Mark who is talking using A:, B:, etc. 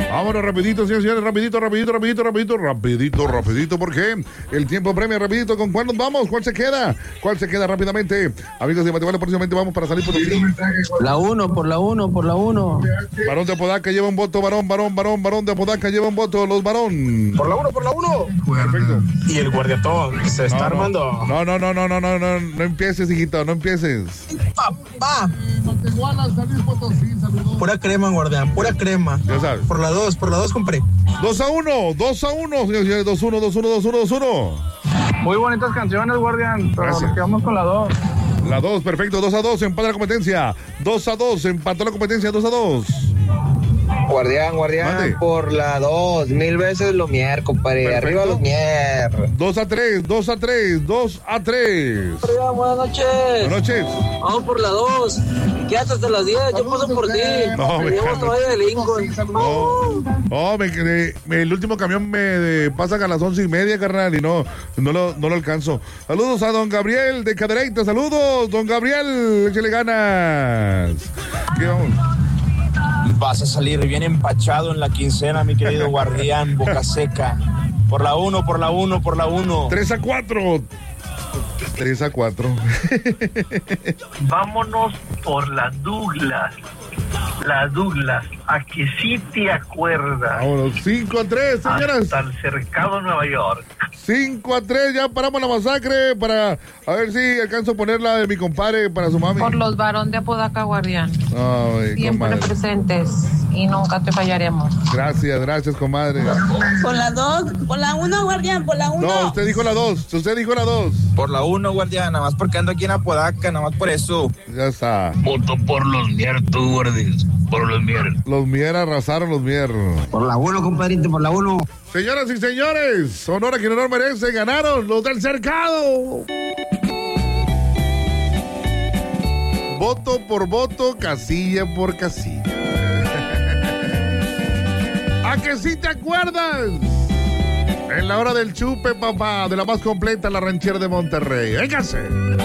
A: Vámonos rapidito, señores, rapidito, porque el tiempo premia rapidito. ¿Con cuál nos vamos? ¿Cuál se queda? Rápidamente? Amigos de Matehuala, próximamente vamos para salir por los
B: La 1, por la 1.
A: Varón de Apodaca lleva un voto, varón de Apodaca lleva un voto, los varón.
C: Por la 1.
A: Perfecto.
C: Y el guardiatón se está armando.
A: No empieces, hijito, no empieces.
B: Papá. Pura crema, guardián, pura crema.
A: Ya sabes.
B: Por la 2 compré.
A: 2-1, señores, 2-1.
C: Muy bonitas canciones, guardián, pero
A: Gracias.
C: nos quedamos con la 2.
A: La 2, perfecto, 2-2, empata la competencia. 2-2, empató la competencia, 2-2.
D: Guardián,
A: Mande.
D: por la 2, 1000 veces Lumier, compadre.
A: Perfecto.
D: Arriba Lumier.
A: 2-3.
B: Guardián, buenas noches.
A: Buenas noches.
B: Vamos por la 2. Quédate hasta las 10, yo paso por ti.
A: No, me
B: Llevo
A: calmo.
B: todavía de Lincoln.
A: El último camión me pasan a las 11:30, carnal, y no lo alcanzo. Saludos a don Gabriel de Cadereyta, saludos, don Gabriel, échale ganas. ¿Qué vamos?
E: Vas a salir bien empachado en la quincena, mi querido guardián, boca seca. Por la 1.
A: 3-4.
F: Vámonos por la Douglas. A que sí te acuerdas.
A: Vámonos, 5-3, señoras.
F: Hasta el cercado Nueva York.
A: 5-3, ya paramos la masacre para a ver si alcanzo a ponerla de mi compadre para su mami.
G: Por los varón de Apodaca, guardián.
A: Ay,
G: Siempre
A: comadre.
G: presentes y nunca te fallaremos.
A: Gracias, comadre.
H: Por la 2, por la 1, guardián, por la 1.
A: No, usted dijo la 2.
E: Por la 1, guardián, nada más porque ando aquí en Apodaca, nada más por eso.
A: Ya está.
F: Voto por los Mier, tú, guardias. Por los Mier.
A: Los Mier arrasaron los Mier.
B: Por la 1, compadrito, por la 1.
A: Señoras y señores, honor a quien honor merece, ganaron los del cercado. Voto por voto, casilla por casilla. ¿A que sí te acuerdas? En la hora del chupe, papá, de la más completa, la ranchera de Monterrey. ¡Véngase!